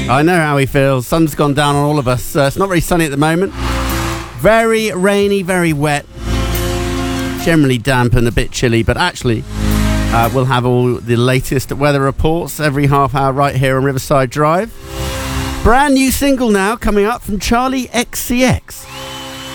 I know how he feels. Sun's gone down on all of us. It's not very sunny at the moment. Very rainy, very wet. Generally damp and a bit chilly, but actually we'll have all the latest weather reports every half hour right here on Riverside Drive. Brand new single now coming up from Charlie XCX.